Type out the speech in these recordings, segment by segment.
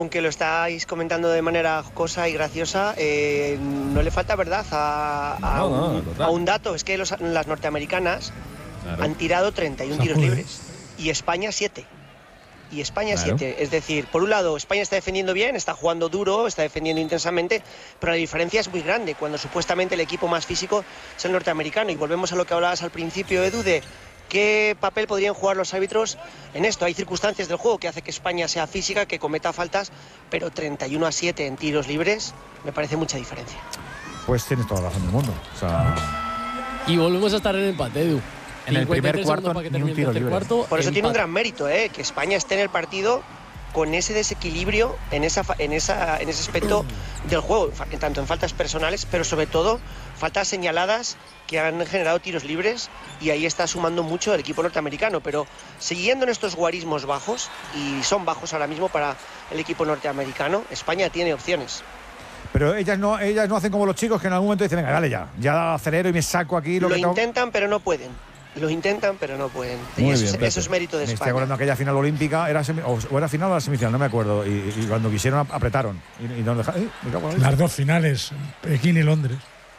Aunque lo estáis comentando de manera jocosa y graciosa, no le falta verdad a un dato. Es que las norteamericanas han tirado 31 tiros libres y España 7. Y España 7. Es decir, por un lado, España está defendiendo bien, está jugando duro, está defendiendo intensamente, pero la diferencia es muy grande cuando supuestamente el equipo más físico es el norteamericano. Y volvemos a lo que hablabas al principio, Edu, de ¿qué papel podrían jugar los árbitros en esto? Hay circunstancias del juego que hace que España sea física, que cometa faltas, pero 31-7 en tiros libres me parece mucha diferencia. Pues tienes toda la razón del mundo. O sea... Y volvemos a estar en empate, Edu. En el primer cuarto, ni un tiro libre. Por eso tiene un gran mérito, que España esté en el partido con ese desequilibrio en ese aspecto del juego, tanto en faltas personales, pero sobre todo faltas señaladas que han generado tiros libres, y ahí está sumando mucho el equipo norteamericano. Pero siguiendo en estos guarismos bajos, y son bajos ahora mismo para el equipo norteamericano, España tiene opciones. Pero ellas no hacen como los chicos que en algún momento dicen, venga, dale ya acelero y me saco aquí lo que intentan, pero no pueden. Lo intentan, pero no pueden. Y eso es mérito de España. Me estoy acordando de aquella final olímpica, era final o era semifinal, no me acuerdo. Y cuando quisieron apretaron. Y no dejaron. Las dos finales, Pekín y Londres.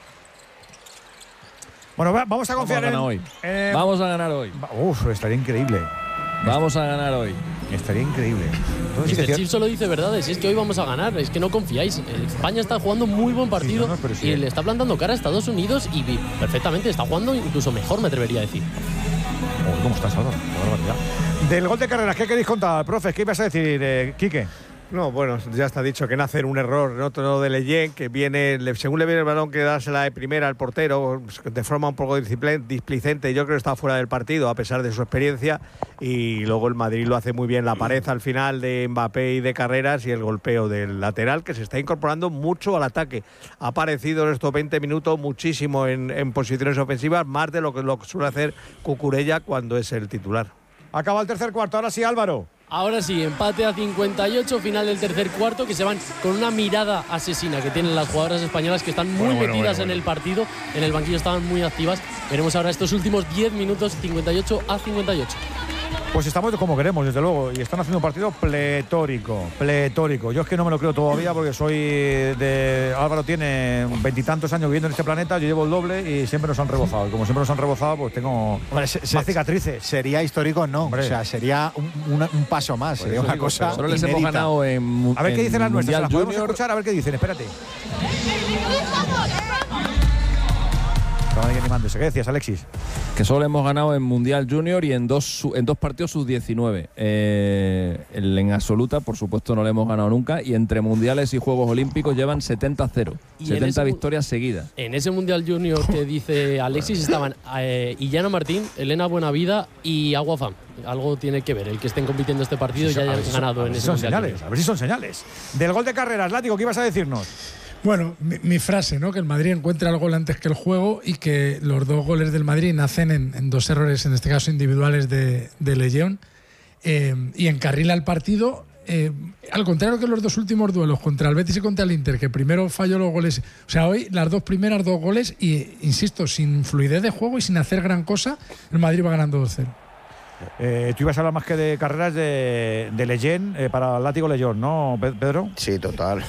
Bueno, vamos a confiar Vamos a ganar hoy. Uf, estaría increíble. Vamos a ganar hoy. Estaría increíble. Mr. Chip solo dice verdades, es que hoy vamos a ganar, es que no confiáis. España está jugando muy buen partido y le está plantando cara a Estados Unidos y perfectamente está jugando incluso mejor, me atrevería a decir. ¿Cómo estás, Salvador? Del gol de Carreras, ¿qué queréis contar, profe? ¿Qué ibas a decir, Quique? No, bueno, ya está dicho que nace un error, otro de Leyen, que viene, según le viene el balón, que dársela de primera al portero, de forma un poco displicente. Yo creo que está fuera del partido, a pesar de su experiencia. Y luego el Madrid lo hace muy bien, la pared al final de Mbappé y de Carreras, y el golpeo del lateral, que se está incorporando mucho al ataque. Ha aparecido en estos 20 minutos muchísimo en posiciones ofensivas, más de lo que suele hacer Cucurella cuando es el titular. Acaba el tercer cuarto, ahora sí, Álvaro. Ahora sí, empate a 58, final del tercer cuarto, que se van con una mirada asesina que tienen las jugadoras españolas, que están muy metidas en el partido, en el banquillo estaban muy activas. Veremos ahora estos últimos 10 minutos, 58 a 58. Pues estamos como queremos, desde luego, y están haciendo un partido pletórico. Yo es que no me lo creo todavía, porque Álvaro tiene 20 y tantos años viviendo en este planeta, yo llevo el doble y siempre nos han rebozado. Y como siempre nos han rebozado, pues tengo más cicatrices. Sería histórico, no. Hombre. O sea, sería un paso más, sería una cosa. Solo les hemos ganado en. A ver qué dicen las nuestras, ¿las podemos escuchar? A ver qué dicen, espérate. ¿Qué decías, Alexis? Que solo hemos ganado en Mundial Junior y en dos partidos sub-19. En absoluta, por supuesto, no le hemos ganado nunca. Y entre mundiales y Juegos Olímpicos llevan 70-0. 70 victorias seguidas. En ese Mundial Junior que dice Alexis estaban Illana Martín, Elena Buenavida y Agua Fam. Algo tiene que ver el que estén compitiendo este partido y hayan ganado en ese Mundial Junior. A ver si son señales. Del gol de Carreras, Látigo, ¿qué ibas a decirnos? Bueno, mi frase, ¿no? Que el Madrid encuentra el gol antes que el juego y que los dos goles del Madrid nacen en dos errores, en este caso individuales de Leyen, y encarrila el partido. Al contrario que los dos últimos duelos contra el Betis y contra el Inter, que primero falló los goles. O sea, hoy las dos primeras dos goles y, insisto, sin fluidez de juego y sin hacer gran cosa, el Madrid va ganando 2-0. Tú ibas a hablar más que de Carreras de Leyen para el Látigo Leyen, ¿no, Pedro? Sí, total.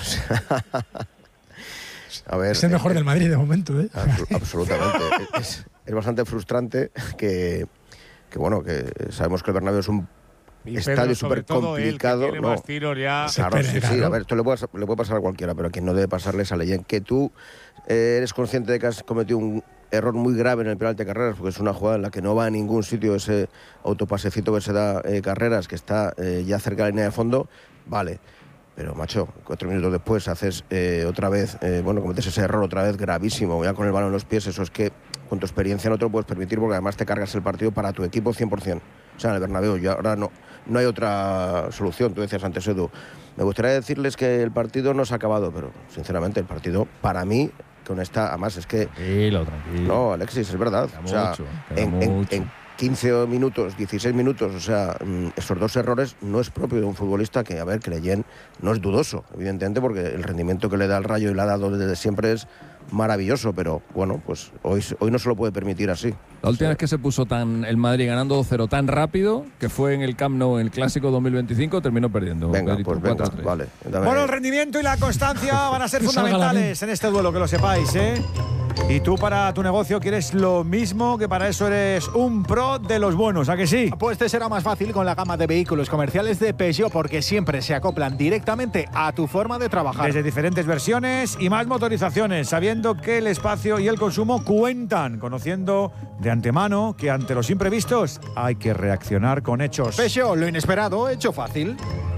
A ver, es el mejor del Madrid de momento, ¿eh? Absolutamente. es bastante frustrante que sabemos que el Bernabéu es un estadio súper complicado. Tiene más tiros ya. Claro, sí. A ver, esto le puede pasar a cualquiera, pero a quien no debe pasarle es a Leyen. Que tú eres consciente de que has cometido un error muy grave en el penalti de Carreras, porque es una jugada en la que no va a ningún sitio ese autopasecito que se da Carreras, que está ya cerca de la línea de fondo, vale. Pero, macho, 4 minutos después haces otra vez, cometes ese error otra vez gravísimo, ya con el balón en los pies. Eso es que con tu experiencia no te lo puedes permitir, porque además te cargas el partido para tu equipo 100%. O sea, en el Bernabéu, y ahora no hay otra solución. Tú decías antes, Edu. Me gustaría decirles que el partido no se ha acabado, pero, sinceramente, el partido, para mí, con esta, además es que... Tranquilo. No, Alexis, es verdad. En 15 minutos, 16 minutos, o sea, estos dos errores no es propio de un futbolista que Leyen no es dudoso, evidentemente, porque el rendimiento que le da al Rayo y le ha dado desde siempre es maravilloso, pero bueno, pues hoy no se lo puede permitir así. La última vez que se puso el Madrid ganando 2-0 tan rápido, que fue en el Camp Nou en el Clásico 2025, terminó perdiendo. Venga, pues venga, vale. Bueno, el rendimiento y la constancia van a ser fundamentales en este duelo, que lo sepáis, ¿eh? Y tú para tu negocio quieres lo mismo, que para eso eres un pro de los buenos, ¿a que sí? Pues te será más fácil con la gama de vehículos comerciales de Peugeot, porque siempre se acoplan directamente a tu forma de trabajar. Desde diferentes versiones y más motorizaciones, sabiendo que el espacio y el consumo cuentan, conociendo de antemano que ante los imprevistos hay que reaccionar con hechos. Peugeot, lo inesperado, hecho fácil.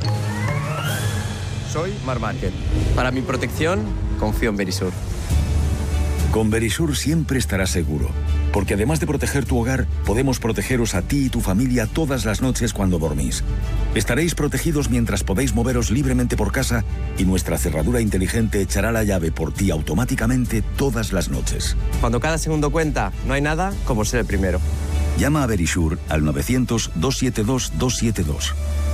Soy Marc Márquez. Para mi protección, confío en Verisur. Con Verisur siempre estarás seguro, porque además de proteger tu hogar, podemos protegeros a ti y tu familia todas las noches cuando dormís. Estaréis protegidos mientras podéis moveros libremente por casa y nuestra cerradura inteligente echará la llave por ti automáticamente todas las noches. Cuando cada segundo cuenta, no hay nada como ser el primero. Llama a Verisur al 900-272-272.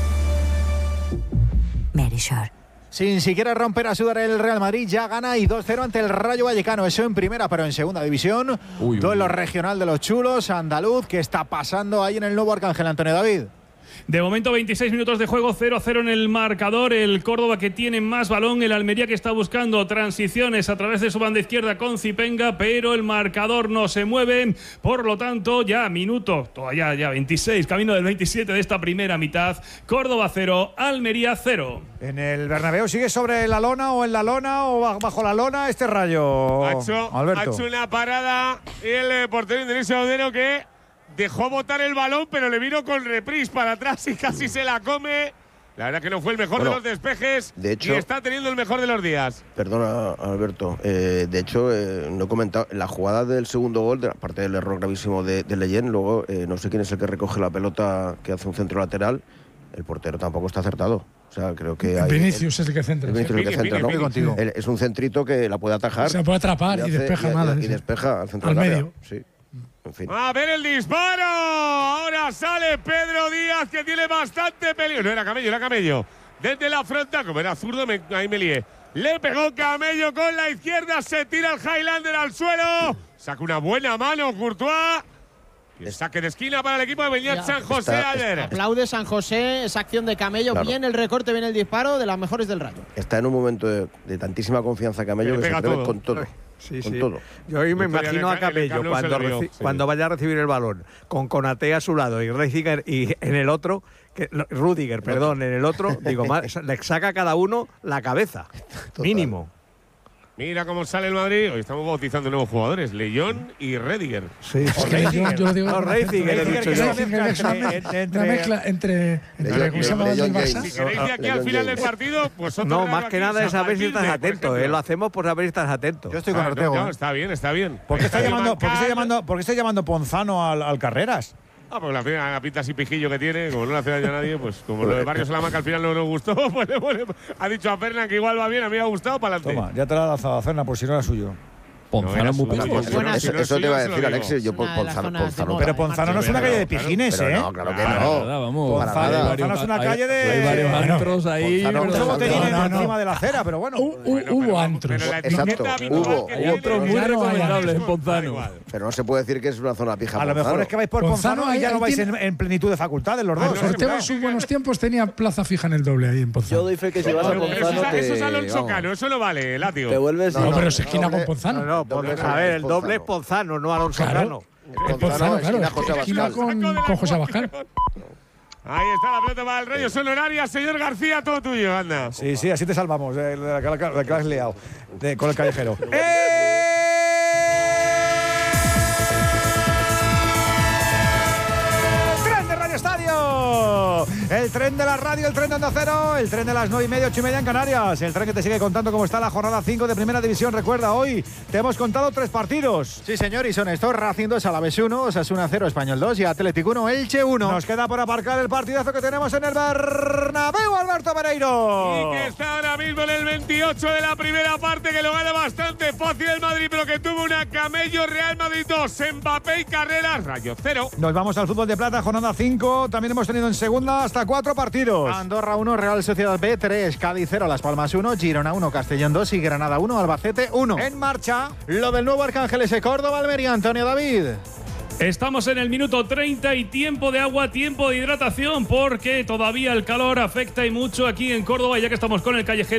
Verisur. Sin siquiera romper a sudar, el Real Madrid ya gana y 2-0 ante el Rayo Vallecano. Eso en primera, pero en segunda división. Duelo regional de los chulos, andaluz. ¿Qué está pasando ahí en el nuevo Arcángel, Antonio David? De momento 26 minutos de juego, 0-0 en el marcador. El Córdoba que tiene más balón, el Almería que está buscando transiciones a través de su banda izquierda con Zipenga, pero el marcador no se mueve. Por lo tanto, ya minuto, todavía ya 26, camino del 27 de esta primera mitad. Córdoba 0, Almería 0. En el Bernabéu sigue sobre la lona o en la lona o bajo la lona este Rayo. Ha hecho una parada y el portero Indonesio Odero que dejó botar el balón, pero le vino con reprise para atrás y casi se la come. La verdad que no fue el mejor de los despejes, de hecho, y está teniendo el mejor de los días. Perdona, Alberto. De hecho, no he comentado la jugada del segundo gol, aparte del error gravísimo de Leyen. Luego, no sé quién es el que recoge la pelota que hace un centro lateral. El portero tampoco está acertado. O sea, creo que Vinicius es el que centra. Vinicius es el que centra, ¿no? Contigo. Es un centrito que la puede atajar. Se puede atrapar y despeja mal. Y despeja al centro al del medio. Área. Sí. En fin. A ver el disparo. Ahora sale Pedro Díaz, que tiene bastante peligro. No era Camello. Desde la frontal, como era zurdo, ahí me lié. Le pegó Camello con la izquierda, se tira el Highlander al suelo. Saca una buena mano Courtois. El saque de esquina para el equipo de Beñat San José ayer. Aplaude San José esa acción de Camello. Claro. Bien el recorte, bien el disparo, de las mejores del Rayo. Está en un momento de tantísima confianza Camello que se atreve con todo. Sí. Yo hoy me imagino a Camello cuando vaya a recibir el balón, con Konaté a su lado y Rudiger en el otro, en el otro, digo, le saca a cada uno la cabeza, mínimo. Mira cómo sale el Madrid. Hoy estamos bautizando nuevos jugadores, León y Rediger. Sí, es que yo lo digo. No, Rediger he dicho yo. Una mezcla entre ¿cómo se llama el Barça? Si queréis de aquí al final del partido, pues otro. No, más que nada es saber si estás atento. Lo hacemos por saber si estás atento. Yo estoy con Ortego. No, está bien. ¿Por qué está llamando Ponzano al Carreras? Pues la pinta así pijillo que tiene, como no le hace daño a nadie, pues como lo de Barrio Salamanca al final no nos gustó, pues ha dicho a Fernan que igual va bien, a mí me ha gustado, para adelante. Toma, ya te la ha lanzado a Fernan por si no era suyo. Ponzano es muy peligroso. Eso te iba a decir, Alexis. Yo Ponzano. Pero Ponzano no es una calle de pijines, ¿eh? No, claro que no. Ponzano es una calle de. Hay varios antros ahí. Muchos botellines encima de la acera, pero bueno. Hubo antros. Exacto. Hubo otros muy recomendables en Ponzano. Pero no se puede decir que es una zona pija. A lo mejor es que vais por Ponzano y ya no vais en plenitud de facultades los dos. Ortego en sus buenos tiempos tenía plaza fija en el doble ahí en Ponzano. Yo doy fe que si vas a Ponzano. Eso es Alonso Cano, eso no vale, látigo. Te vuelves. No, pero se esquina con Ponzano. No, a ver, el doble es Ponzano, no Alonso Cano. Ponzano, claro. Esquina con José Abascal. Ahí está la pelota para el Rayo, son horarias, señor García, todo tuyo, anda. Sí, así te salvamos de la que has liado con el callejero. Estadio, el tren de la radio, el tren de Onda Cero, el tren de las 9:30, 8:30 en Canarias, el tren que te sigue contando cómo está la jornada 5 de Primera División. Recuerda, hoy te hemos contado 3 partidos. Sí, señor, y son estos: Racing 2, Alavés 1, Osasuna 0, Español 2 y Atlético 1, Elche 1. Nos queda por aparcar el partidazo que tenemos en el Bernabéu, Alberto Pereiro. Y que está ahora mismo mismo en el 28 de la primera parte, que lo gana bastante fácil el Madrid, pero que tuvo una Camello. Real Madrid 2, Mbappé y Carreras, Rayo 0. Nos vamos al fútbol de plata, jornada 5. También hemos tenido en segunda hasta 4 partidos. Andorra 1, Real Sociedad B 3, Cádiz 0, Las Palmas 1, Girona 1, Castellón 2 y Granada 1, Albacete 1. En marcha lo del nuevo Arcángeles de Córdoba, Almería, Antonio David. Estamos en el minuto 30 y tiempo de agua, tiempo de hidratación, porque todavía el calor afecta y mucho aquí en Córdoba, ya que estamos con el callejero.